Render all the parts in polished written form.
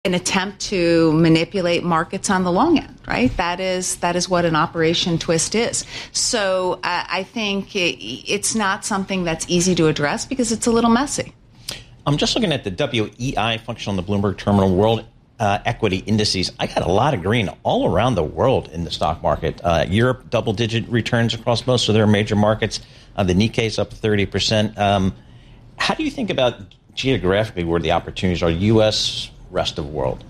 an attempt to manipulate markets on the long end, right? That is what an Operation Twist is. So I think it's not something that's easy to address because it's a little messy. I'm just looking at the WEI function on the Bloomberg Terminal World Equity Indices. I got a lot of green all around the world in the stock market. Europe, double-digit returns across most of their major markets. The Nikkei's up 30%. How do you think about geographically where the opportunities are, U.S., rest of the world?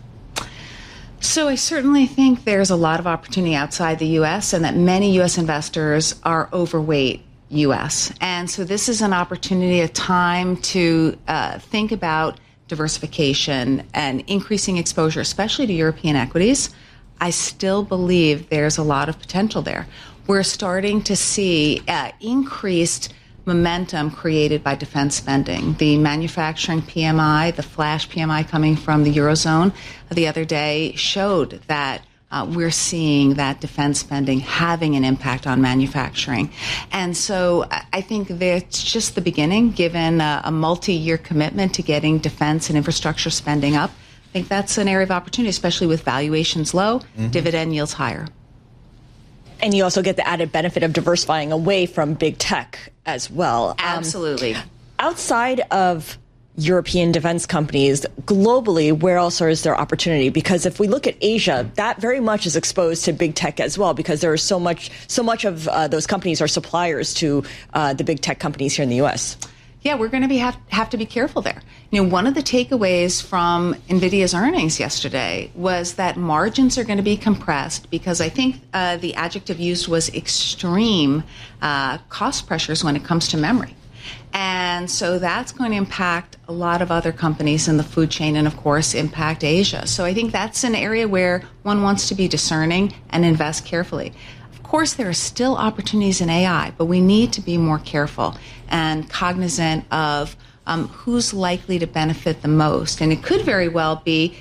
So I certainly think there's a lot of opportunity outside the U.S. and that many U.S. investors are overweight U.S. And so this is an opportunity, a time to think about diversification and increasing exposure, especially to European equities. I still believe there's a lot of potential there. We're starting to see increased momentum created by defense spending. The manufacturing PMI, the flash PMI coming from the Eurozone the other day showed that we're seeing that defense spending having an impact on manufacturing. And so I think that's just the beginning, given a multi-year commitment to getting defense and infrastructure spending up. I think that's an area of opportunity, especially with valuations low, dividend yields higher. And you also get the added benefit of diversifying away from big tech as well. Absolutely. Outside of European defense companies, globally, where else is there opportunity? Because if we look at Asia, that very much is exposed to big tech as well, because there is so much of those companies are suppliers to the big tech companies here in the U.S. Yeah, we're going to have to be careful there. You know, one of the takeaways from NVIDIA's earnings yesterday was that margins are going to be compressed because I think the adjective used was extreme cost pressures when it comes to memory. And so that's going to impact a lot of other companies in the food chain and, of course, impact Asia. So I think that's an area where one wants to be discerning and invest carefully. Of course, there are still opportunities in AI, but we need to be more careful and cognizant of who's likely to benefit the most. And it could very well be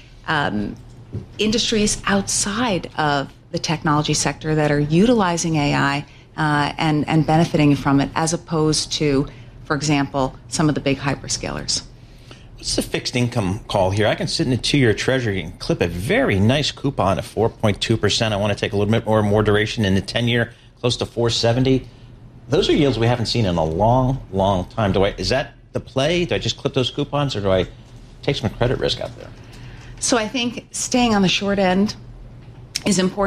industries outside of the technology sector that are utilizing AI and benefiting from it, as opposed to, for example, some of the big hyperscalers. What's the fixed income call here? I can sit in a 2-year treasury and clip a very nice coupon of 4.2%. I want to take a little bit more duration in the 10-year, close to 4.70. Those are yields we haven't seen in a long, long time. Is that the play? Do I just clip those coupons, or do I take some credit risk out there? So I think staying on the short end is important.